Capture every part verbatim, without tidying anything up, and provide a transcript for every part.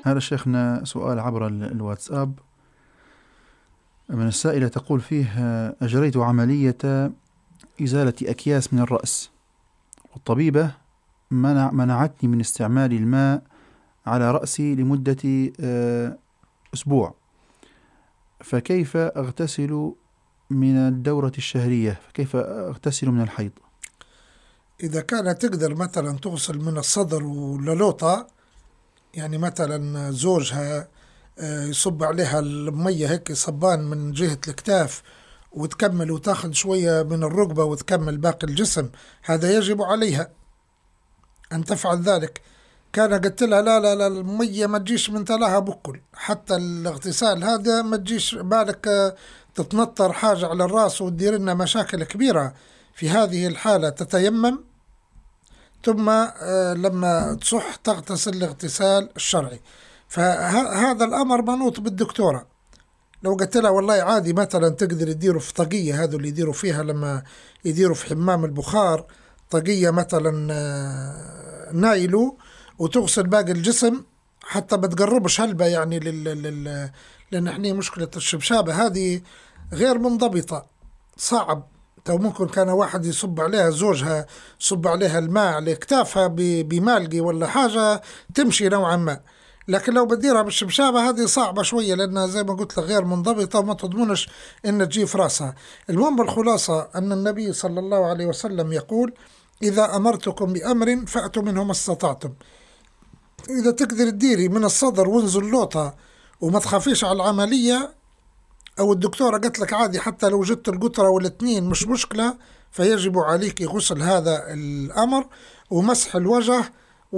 هذا شيخنا سؤال عبر الواتساب من السائلة، تقول فيه: أجريت عملية إزالة أكياس من الرأس، والطبيبة منع منعتني من استعمال الماء على رأسي لمدة أسبوع، فكيف أغتسل من الدورة الشهرية؟ فكيف أغتسل من الحيض؟ إذا كانت تقدر مثلا تغسل من الصدر وللوطة، يعني مثلا زوجها يصب عليها المية هيك صبان من جهة الكتاف وتكمل وتاخذ شوية من الركبة وتكمل باقي الجسم، هذا يجب عليها أن تفعل ذلك. كان قلت لها لا لا لا المية ما تجيش من تلاها بكل، حتى الاغتسال هذا ما تجيش بالك تتنطر حاجة على الرأس وتدير لنا مشاكل كبيرة. في هذه الحالة تتيمم، ثم لما تصح تغتسل الاغتسال الشرعي. فهذا الأمر منوط بالدكتورة. لو قلت لها والله عادي مثلا تقدر يديروا في طاقية، هذا اللي يديروا فيها لما يديروا في حمام البخار، طاقية مثلا نايلو، وتغسل باقي الجسم حتى ما تقربش هلبة يعني لل... لل... لأن احنا مشكلة الشبشابة هذه غير منضبطة، صعب. تو ممكن كان واحد يصب عليها، زوجها يصب عليها الماء على كتافها بمالقي ولا حاجة تمشي نوعا ما، لكن لو بديرها بالشبشابة هذه صعبة شوية، لأنها زي ما قلت لك غير منضبطة وما تضمنش إن تجي في راسها. المهم بالخلاصة أن النبي صلى الله عليه وسلم يقول: إذا أمرتكم بأمر فأتوا منه ما استطعتم. إذا تقدر تديري من الصدر وانزل لوطة وما تخافيش على العملية، أو الدكتورة قلت لك عادي حتى لو جدت القطرة والاثنين مش مشكلة، فيجب عليك غسل هذا الأمر ومسح الوجه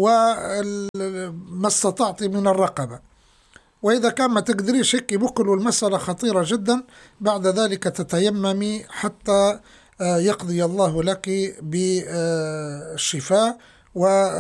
وما استطعت من الرقبة. وإذا كان ما تقدريش هيك بكل، والمسألة خطيرة جدا، بعد ذلك تتيممي حتى يقضي الله لك بالشفاء و